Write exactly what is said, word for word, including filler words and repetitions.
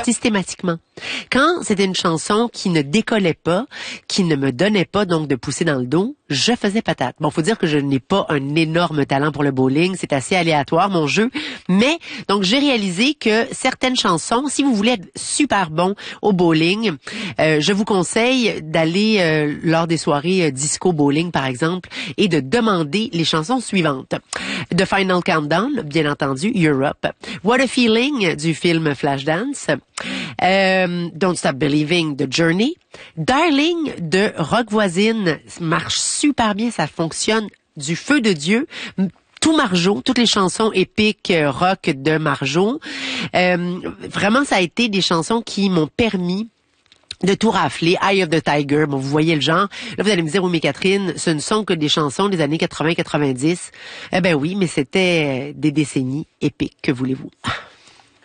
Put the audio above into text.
systématiquement. Quand c'était une chanson qui ne décollait pas, qui ne me donnait pas donc de pousser dans le dos, je faisais patate. Bon, faut dire que je n'ai pas un énorme talent pour le bowling, c'est assez aléatoire mon jeu, mais donc j'ai réalisé que certaines chansons, si vous voulez être super bon au bowling, euh, je vous conseille d'aller euh, lors des soirées euh, disco bowling par exemple et de demander les chansons suivantes. The Final Countdown, bien entendu, Europe. What a Feeling du film Flashdance. Euh, Don't Stop Believing de Journey. Darling de Rock Voisine marche super bien, ça fonctionne du feu de Dieu. Tout Marjo, toutes les chansons épiques euh, rock de Marjo. Euh, vraiment, ça a été des chansons qui m'ont permis de tout rafler. Eye of the Tiger, bon, vous voyez le genre. Là, vous allez me dire, oui, mais Catherine, ce ne sont que des chansons des années quatre-vingts quatre-vingt-dix. Eh ben oui, mais c'était des décennies épiques, que voulez-vous?